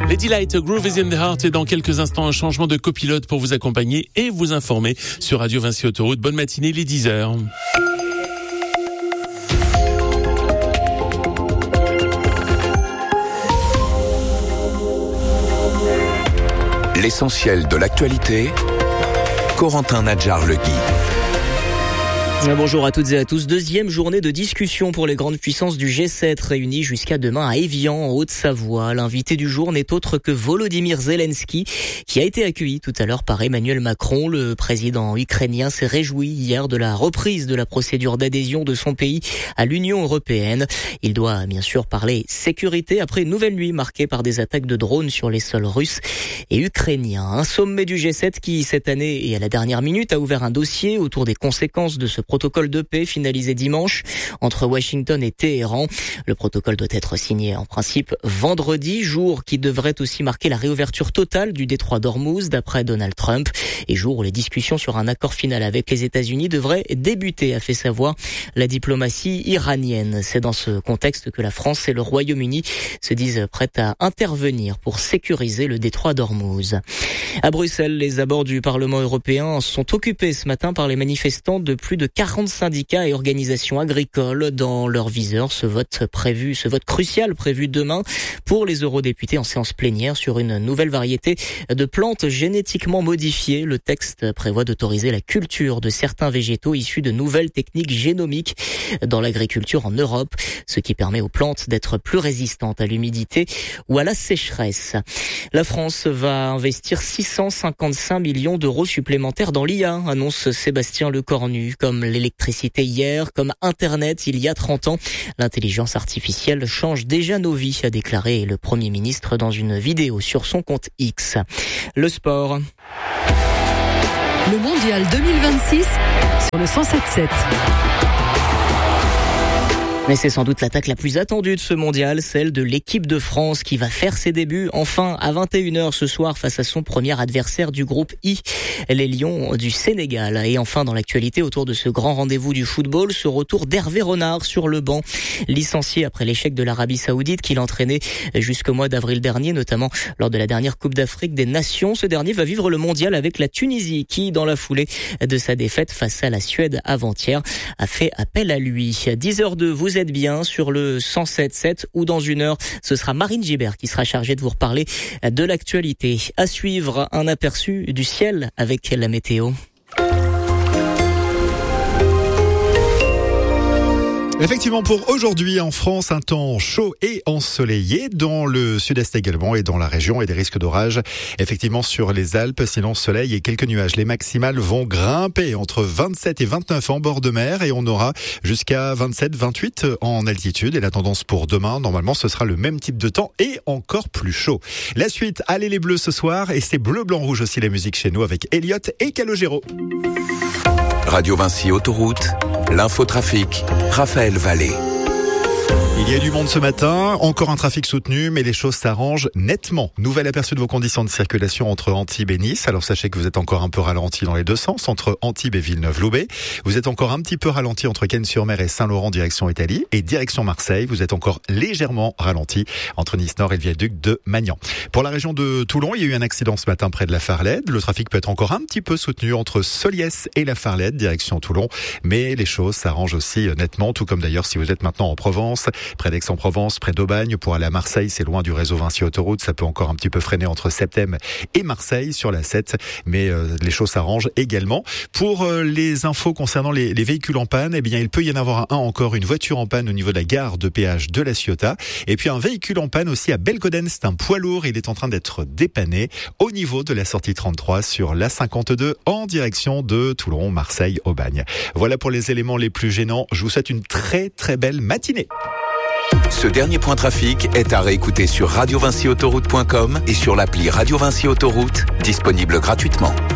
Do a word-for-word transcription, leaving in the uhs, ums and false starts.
Lady Light, Groove is in the Heart, et dans quelques instants, un changement de copilote pour vous accompagner et vous informer sur Radio Vinci Autoroute. Bonne matinée, les dix heures. L'essentiel de l'actualité, Corentin Nadjar-Legui. Bonjour à toutes et à tous. Deuxième journée de discussion pour les grandes puissances du G sept réunies jusqu'à demain à Évian, en Haute-Savoie. L'invité du jour n'est autre que Volodymyr Zelensky, qui a été accueilli tout à l'heure par Emmanuel Macron. Le président ukrainien s'est réjoui hier de la reprise de la procédure d'adhésion de son pays à l'Union européenne. Il doit bien sûr parler sécurité après une nouvelle nuit marquée par des attaques de drones sur les sols russes et ukrainiens. Un sommet du G sept qui, cette année et à la dernière minute, a ouvert un dossier autour des conséquences de ce protocole de paix finalisé dimanche entre Washington et Téhéran. Le protocole doit être signé en principe vendredi, jour qui devrait aussi marquer la réouverture totale du détroit d'Ormuz d'après Donald Trump, et jour où les discussions sur un accord final avec les États-Unis devraient débuter, a fait savoir la diplomatie iranienne. C'est dans ce contexte que la France et le Royaume-Uni se disent prêts à intervenir pour sécuriser le détroit d'Ormuz. À Bruxelles, les abords du Parlement européen sont occupés ce matin par les manifestants de plus de quarante syndicats et organisations agricoles. Dans leur viseur, ce vote prévu, ce vote crucial prévu demain pour les eurodéputés en séance plénière sur une nouvelle variété de plantes génétiquement modifiées. Le texte prévoit d'autoriser la culture de certains végétaux issus de nouvelles techniques génomiques dans l'agriculture en Europe, ce qui permet aux plantes d'être plus résistantes à l'humidité ou à la sécheresse. La France va investir six cent cinquante-cinq millions d'euros supplémentaires dans l'I A, annonce Sébastien Lecornu. Comme l'électricité hier, comme Internet il y a trente ans, l'intelligence artificielle change déjà nos vies, a déclaré le Premier ministre dans une vidéo sur son compte X. Le sport. Le mondial deux mille vingt-six sur le cent sept sept. Mais c'est sans doute l'attaque la plus attendue de ce mondial, celle de l'équipe de France qui va faire ses débuts enfin à vingt et une heures ce soir face à son premier adversaire du groupe I, les Lions du Sénégal. Et enfin dans l'actualité autour de ce grand rendez-vous du football, ce retour d'Hervé Renard sur le banc. Licencié après l'échec de l'Arabie Saoudite qui l'entraînait jusqu'au mois d'avril dernier, notamment lors de la dernière Coupe d'Afrique des Nations, ce dernier va vivre le mondial avec la Tunisie qui, dans la foulée de sa défaite face à la Suède avant-hier, a fait appel à lui. À dix heures deux, vous êtes bien sur le cent sept sept, ou dans une heure, ce sera Marine Gibert qui sera chargée de vous reparler de l'actualité. À suivre, un aperçu du ciel avec la météo. Effectivement, pour aujourd'hui en France, un temps chaud et ensoleillé dans le sud-est également et dans la région, et des risques d'orage effectivement sur les Alpes, sinon soleil et quelques nuages. Les maximales vont grimper entre vingt-sept et vingt-neuf en bord de mer, et on aura jusqu'à vingt-sept vingt-huit en altitude. Et la tendance pour demain, normalement, ce sera le même type de temps et encore plus chaud. La suite, allez les bleus ce soir, et c'est bleu, blanc, rouge aussi la musique chez nous avec Elliot et Calogero. Radio Vinci Autoroute, l'infotrafic, Raphaël Vallée. Il y a du monde ce matin, encore un trafic soutenu, mais les choses s'arrangent nettement. Nouvel aperçu de vos conditions de circulation entre Antibes et Nice. Alors sachez que vous êtes encore un peu ralenti dans les deux sens, entre Antibes et Villeneuve-Loubet. Vous êtes encore un petit peu ralenti entre Cannes-sur-Mer et Saint-Laurent, direction Italie. Et direction Marseille, vous êtes encore légèrement ralenti entre Nice-Nord et le viaduc de Magnan. Pour la région de Toulon, il y a eu un accident ce matin près de la Farlède. Le trafic peut être encore un petit peu soutenu entre Soliès et la Farlède, direction Toulon. Mais les choses s'arrangent aussi nettement, tout comme d'ailleurs si vous êtes maintenant en Provence, près d'Aix-en-Provence, près d'Aubagne. Pour aller à Marseille, c'est loin du réseau Vinci Autoroute. Ça peut encore un petit peu freiner entre Septem et Marseille sur la sept. Mais euh, les choses s'arrangent également. Pour euh, les infos concernant les, les véhicules en panne, eh bien, il peut y en avoir un encore, une voiture en panne au niveau de la gare de péage de la Ciotat. Et puis un véhicule en panne aussi à Belcoden. C'est un poids lourd. Il est en train d'être dépanné au niveau de la sortie trente-trois sur la cinquante-deux en direction de Toulon, Marseille, Aubagne. Voilà pour les éléments les plus gênants. Je vous souhaite une très très belle matinée. Ce dernier point trafic est à réécouter sur radio vinci autoroute point com et sur l'appli Radio Vinci Autoroute, disponible gratuitement.